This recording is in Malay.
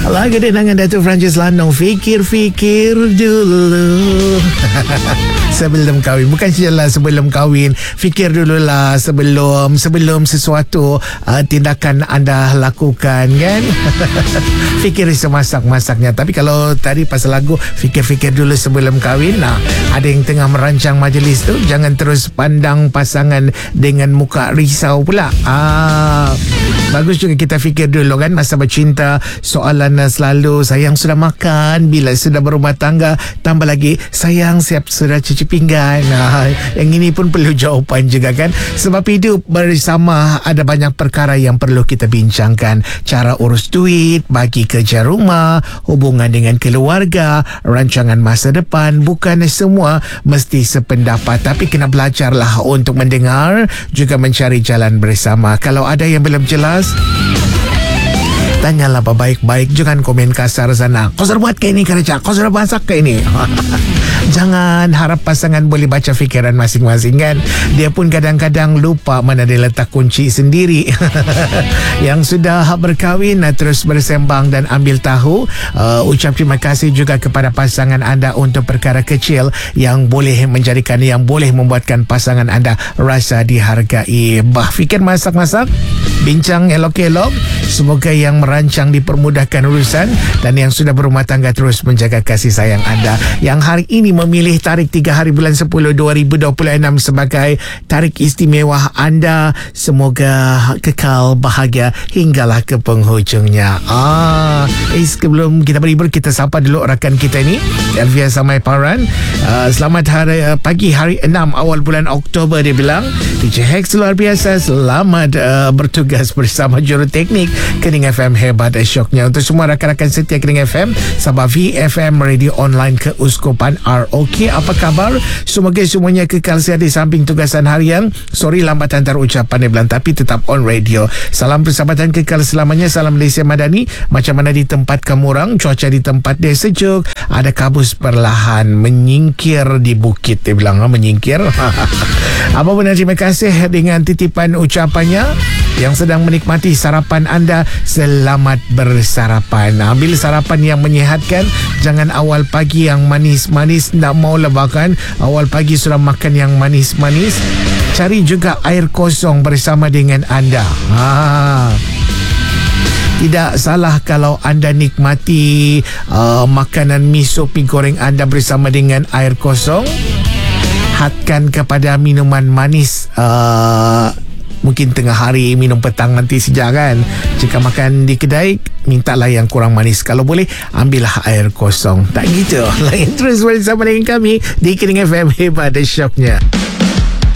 Lagu denangan Datuk Francis Lanong, fikir-fikir dulu. Sebelum kahwin. Bukan sajalah sebelum kahwin, fikir dululah sebelum sesuatu tindakan anda lakukan, kan? Fikir semasak-masaknya. Tapi kalau tadi pasal lagu fikir-fikir dulu sebelum kahwin, ada yang tengah merancang majlis tu, jangan terus pandang pasangan dengan muka risau pula. Bagus juga kita fikir dulu, kan, masa bercinta. Soalan selalu, sayang sudah makan? Bila sudah berumah tangga, tambah lagi, sayang siap sudah cuci pinggan. Yang ini pun perlu jawapan juga, kan. Sebab hidup bersama ada banyak perkara yang perlu kita bincangkan. Cara urus duit, bagi kerja rumah, hubungan dengan keluarga, rancangan masa depan. Bukan semua mesti sependapat, tapi kena belajarlah untuk mendengar, juga mencari jalan bersama. Kalau ada yang belum jelas, tanyalah baik-baik. Jangan komen kasar sana. Kau sudah buat ke ini kerja? Kau sudah masak ke ini? Jangan harap pasangan boleh baca fikiran masing-masing, kan. Dia pun kadang-kadang lupa mana dia letak kunci sendiri. Yang sudah berkahwin, terus bersembang dan ambil tahu. Ucap terima kasih juga kepada pasangan anda untuk perkara kecil yang boleh membuatkan pasangan anda rasa dihargai. Fikir masak-masak, bincang elok-elok. Semoga yang merancang dipermudahkan urusan, dan yang sudah berumah tangga terus menjaga kasih sayang anda. Yang hari ini memilih tarik 3 hari bulan 10 2026 sebagai tarik istimewa anda. Semoga kekal bahagia hinggalah ke penghujungnya. Sebelum kita berhibur, kita sapa dulu rakan kita ni, Elvia Samai Paran. Selamat pagi hari 6 awal bulan Oktober, dia bilang. DJ Hex luar biasa, selamat bertugas bersama juruteknik Kening FM, hebat syoknya. Untuk semua rakan-rakan setia Kening FM, sahabat VFM Radio Online Keuskupan ROK, apa khabar? Semoga semuanya kekal sihat di samping tugasan harian. Sorry lambat antara ucapan dia bilang, tapi tetap on radio. Salam persahabatan kekal selamanya. Salam Malaysia Madani. Macam mana di tempat kamu orang? Cuaca di tempat dia sejuk, ada kabus perlahan menyingkir di bukit, dia bilang. Menyingkir. Apa benar, terima kasih dengan titipan ucapannya. Yang sedang menikmati sarapan anda, selamat bersarapan. Ambil sarapan yang menyihatkan. Jangan awal pagi yang manis-manis, tak mau lebakan. Awal pagi sudah makan yang manis-manis. Cari juga air kosong bersama dengan anda. Tidak salah kalau anda nikmati makanan miso mi goreng anda bersama dengan air kosong. Hadkan kepada minuman manis. Mungkin tengah hari, minum petang nanti sejak, kan. Jika makan di kedai, mintalah yang kurang manis. Kalau boleh, ambillah air kosong. Tak gitu. Lain terus bersama dengan kami di Kening FM, hebat syoknya.